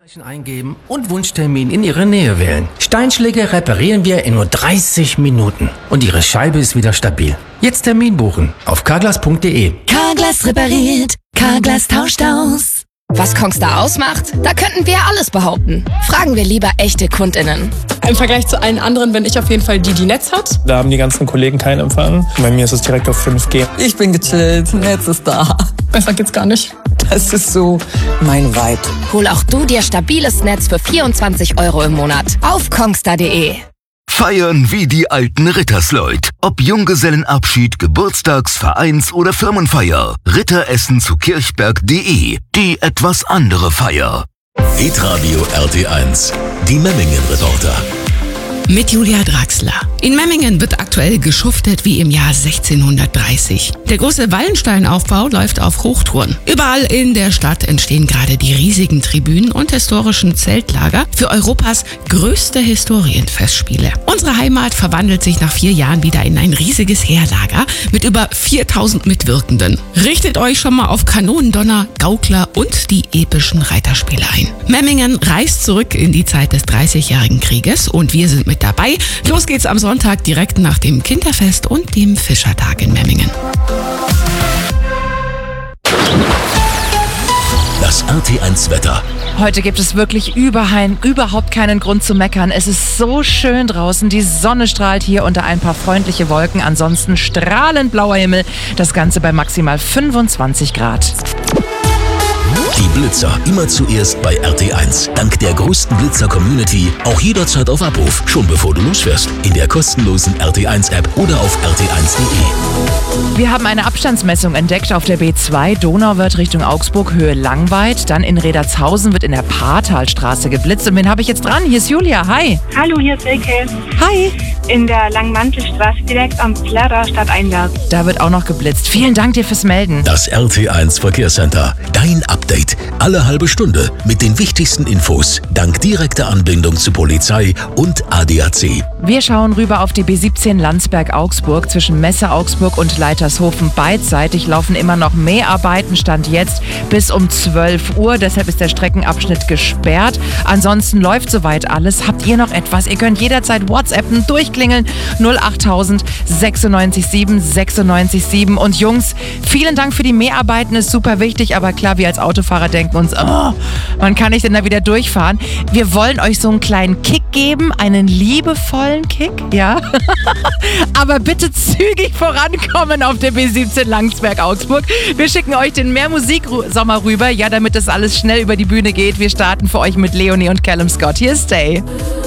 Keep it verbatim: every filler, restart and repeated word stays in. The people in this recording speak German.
Eingeben und Wunschtermin in Ihre Nähe wählen. Steinschläge reparieren wir in nur dreißig Minuten und Ihre Scheibe ist wieder stabil. Jetzt Termin buchen auf carglass punkt de. Carglass repariert, Carglass tauscht aus. Was Kongstar ausmacht? Da könnten wir alles behaupten. Fragen wir lieber echte KundInnen. Im Vergleich zu allen anderen bin ich auf jeden Fall die, die Netz hat. Da haben die ganzen Kollegen keinen Empfang. Bei mir ist es direkt auf fünf G. Ich bin gechillt, Netz ist da. Besser geht's gar nicht. Das ist so mein Vibe. Hol auch du dir stabiles Netz für vierundzwanzig Euro im Monat auf kongstar punkt de. Feiern wie die alten Rittersleut. Ob Junggesellenabschied, Geburtstags-, Vereins- oder Firmenfeier. Ritteressen zu kirchberg punkt de. Die etwas andere Feier. Hitradio R T eins. Die Memmingen-Reporter. Mit Julia Draxler. In Memmingen wird aktuell geschuftet wie im Jahr sechzehnhundertdreißig. Der große Wallensteinaufbau läuft auf Hochtouren. Überall in der Stadt entstehen gerade die riesigen Tribünen und historischen Zeltlager für Europas größte Historienfestspiele. Unsere Heimat verwandelt sich nach vier Jahren wieder in ein riesiges Heerlager mit über viertausend Mitwirkenden. Richtet euch schon mal auf Kanonendonner, Gaukler und die epischen Reiterspiele ein. Memmingen reist zurück in die Zeit des dreißigjährigen Krieges und wir sind mit dabei. Los geht's am Sonntag direkt nach dem Kinderfest und dem Fischertag in Memmingen. Das R T eins Wetter. Heute gibt es wirklich überheim, überhaupt keinen Grund zu meckern. Es ist so schön draußen. Die Sonne strahlt hier unter ein paar freundliche Wolken. Ansonsten strahlend blauer Himmel. Das Ganze bei maximal fünfundzwanzig Grad. Die Blitzer immer zuerst bei R T eins. Dank der größten Blitzer-Community auch jederzeit auf Abruf, schon bevor du losfährst. In der kostenlosen R T eins App oder auf r t eins punkt de. Wir haben eine Abstandsmessung entdeckt auf der B zwei. Donauwörth Richtung Augsburg, Höhe Langweid. Dann in Redertshausen wird in der Paartalstraße geblitzt. Und wen habe ich jetzt dran? Hier ist Julia. Hi. Hallo, hier ist Silke. Hi. In der Langmantelstraße direkt am Plärrer Stadteingang. Da wird auch noch geblitzt. Vielen Dank dir fürs Melden. Das R T eins Verkehrscenter. Dein Update. Alle halbe Stunde mit den wichtigsten Infos. Dank direkter Anbindung zu Polizei und A D A C. Wir schauen rüber auf die B siebzehn Landsberg-Augsburg. Zwischen Messe Augsburg und Leitershofen beidseitig laufen immer noch Mäharbeiten. Stand jetzt bis um zwölf Uhr. Deshalb ist der Streckenabschnitt gesperrt. Ansonsten läuft soweit alles. Habt ihr noch etwas? Ihr könnt jederzeit WhatsAppen, durchklingeln. null achttausend sechsundneunzig sieben sechsundneunzig sieben. Und Jungs, vielen Dank für die Mäharbeiten. Ist super wichtig. Aber klar, wir als Autofahrer denken uns, oh, wann kann ich denn da wieder durchfahren? Wir wollen euch so einen kleinen Kick geben. Einen liebevollen Kick, ja. Aber bitte zügig vorankommen auf der B siebzehn Landsberg-Augsburg. Wir schicken euch den Mehr-Musik-Sommer rüber, ja, damit das alles schnell über die Bühne geht. Wir starten für euch mit Leonie und Callum Scott. Hier ist Stay.